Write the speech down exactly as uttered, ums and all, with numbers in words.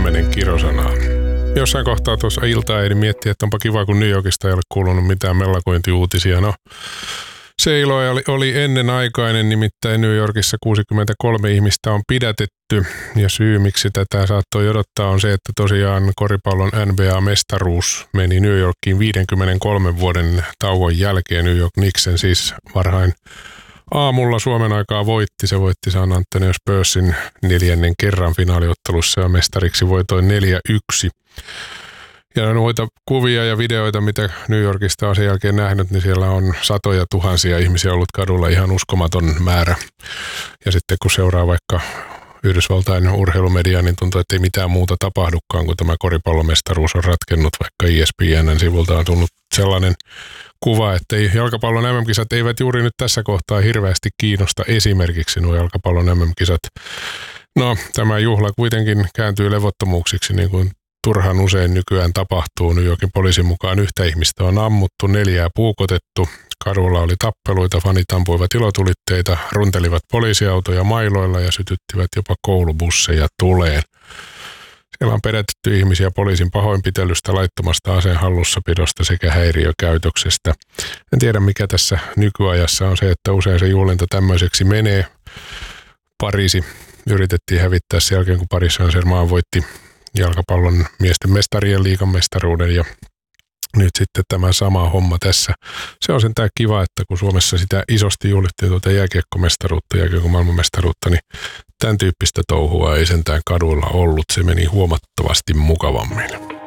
kymmenen kirosanaa. Jossain kohtaa tuossa iltaa ei miettiä, että onpa kiva, kun New Yorkista ei ole kuulunut mitään mellakointiuutisia. No, se ilo oli, oli ennenaikainen, nimittäin New Yorkissa kuusikymmentäkolme ihmistä on pidätetty. Ja syy, miksi tätä saattoi odottaa, on se, että tosiaan koripallon N B A-mestaruus meni New Yorkiin viidenkymmenenkolmen vuoden tauon jälkeen. New York Knicksen siis varhain aamulla Suomen aikaa voitti. Se voitti San Antonio Spursin neljännen kerran finaaliottelussa ja mestariksi voitoin neljä yksi. Ja noita kuvia ja videoita, mitä New Yorkista on sen jälkeen nähnyt, niin siellä on satoja tuhansia ihmisiä ollut kadulla, ihan uskomaton määrä. Ja sitten kun seuraa vaikka Yhdysvaltain urheilumediaa, niin tuntuu, että ei mitään muuta tapahdukaan, kun tämä koripallomestaruus on ratkennut, vaikka E S P N:n sivulta on tullut sellainen kuva, että jalkapallon M M-kisat eivät juuri nyt tässä kohtaa hirveästi kiinnosta esimerkiksi nuo jalkapallon M M-kisat. No, tämä juhla kuitenkin kääntyy levottomuuksiksi, niin kuin turhan usein nykyään tapahtuu. New Yorkin poliisin mukaan yhtä ihmistä on ammuttu, neljää puukotettu. Kadulla oli tappeluita, fanit ampuivat ilotulitteita, runtelivat poliisiautoja mailoilla ja sytyttivät jopa koulubusseja tuleen. Siellä on pidätetty ihmisiä poliisin pahoinpitelystä, laittomasta aseen hallussapidosta sekä häiriökäytöksestä. En tiedä, mikä tässä nykyajassa on se, että usein se juhlinta tämmöiseksi menee. Pariisi yritettiin hävittää sen jälkeen, kun Paris Saint-Germain voitti jalkapallon miesten mestarien liigan mestaruuden ja nyt sitten tämä sama homma tässä. Se on sentään kiva, että kun Suomessa sitä isosti juhlittiin tuota jääkiekkomestaruutta, jääkiekon maailmanmestaruutta, niin tämän tyyppistä touhua ei sentään kaduilla ollut. Se meni huomattavasti mukavammin.